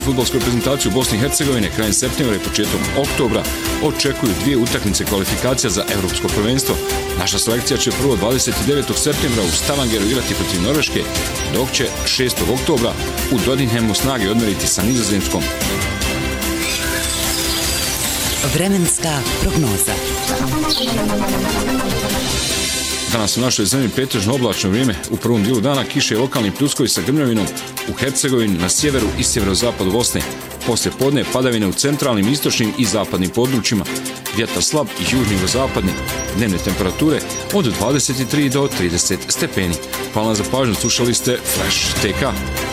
Fudbalsku reprezentaciju Bosne i Hercegovine krajem septembra i početkom oktobra očekuju 2 utakmice kvalifikacija za Evropsko prvenstvo. Naša selekcija će prvo 29. septembra u Stavangeru igrati protiv Norveške, dok će 6. oktobra u Dodinhemu snage odmeriti sa Nizozemskom. Vremenska prognoza. Danas u našoj zemlji pretežno oblačno vrijeme. U prvom dijelu dana kiše i lokalni pljuskovi sa grmljavinom u Hercegovini, na sjeveru i sjeverozapadu Bosne. Poslije podne padavine u centralnim, istočnim i zapadnim područjima. Vjetar slab i južno-zapadni. Dnevne temperature od 23 do 30 stepeni. Hvala za pažnju, slušali ste Flash TK.